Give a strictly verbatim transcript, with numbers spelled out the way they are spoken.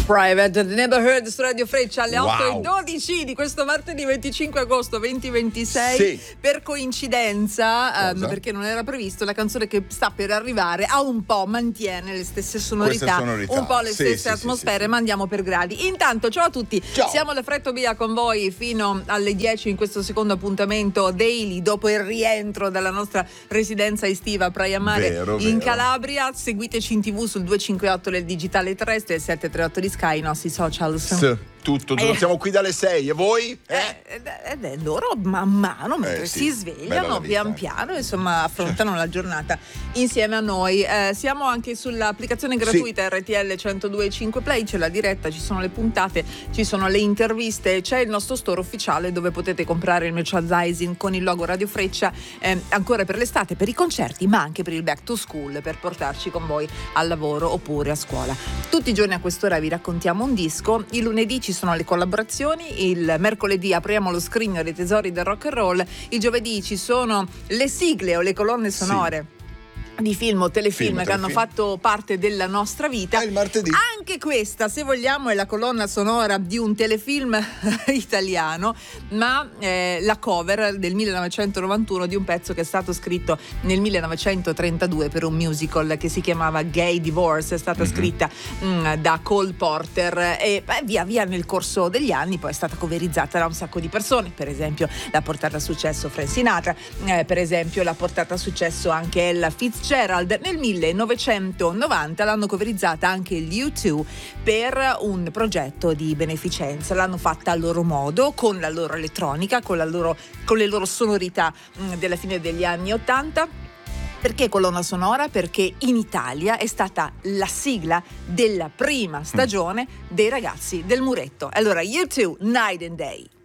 Private Neighborhood su Radio Freccia alle Wow. otto e dodici di questo martedì venticinque agosto duemilaventisei. Sì. Per coincidenza, ehm, perché non era previsto, la canzone che sta per arrivare ha un po' mantiene le stesse sonorità, sonorità. un po' le Sì, stesse sì, atmosfere, sì, sì. ma andiamo per gradi. Intanto, ciao a tutti, Ciao. siamo alla Frettobia con voi fino alle dieci in questo secondo appuntamento daily dopo il rientro dalla nostra residenza estiva a Praia Mare Vero, in vero. Calabria. Seguiteci in tv sul duecentocinquantotto del digitale terrestre e il settecentotrentotto di Sky, i nostri social. S, tutto, Eh. siamo qui dalle sei e voi? Eh? Eh, ed è loro man mano mentre Eh, sì. si Bella svegliano la vita. pian piano, insomma, affrontano la giornata insieme a noi. Eh, siamo anche sull'applicazione gratuita R T L centodue e cinque Play, c'è la diretta, ci sono le puntate, ci sono le interviste, c'è il nostro store ufficiale dove potete comprare il merchandising con il logo Radio Freccia, eh, ancora per l'estate, per i concerti, ma anche per il back to school, per portarci con voi al lavoro oppure a scuola. Tutti i giorni a quest'ora vi raccontiamo un disco, il lunedì ci sono le collaborazioni, il mercoledì apriamo lo scrigno dei tesori del rock and roll, il giovedì ci sono le sigle o le colonne sonore di film o telefilm Film, che hanno telefilm. fatto parte della nostra vita. E il martedì? Anche questa, se vogliamo, è la colonna sonora di un telefilm italiano, ma eh, la cover del millenovecentonovantuno di un pezzo che è stato scritto nel millenovecentotrentadue per un musical che si chiamava Gay Divorce. È stata Mhm. scritta mh, da Cole Porter e beh, via via nel corso degli anni poi è stata coverizzata da un sacco di persone. Per esempio l'ha portata a successo Frank Sinatra, eh, per esempio l'ha portata a successo anche Ella Fitzgerald. Nel millenovecentonovanta l'hanno coverizzata anche gli U due per un progetto di beneficenza. L'hanno fatta a loro modo, con la loro elettronica, con, la loro, con le loro sonorità mh, della fine degli anni ottanta. Perché colonna sonora? Perché in Italia è stata la sigla della prima stagione dei Ragazzi del Muretto. Allora, U due, Night and Day.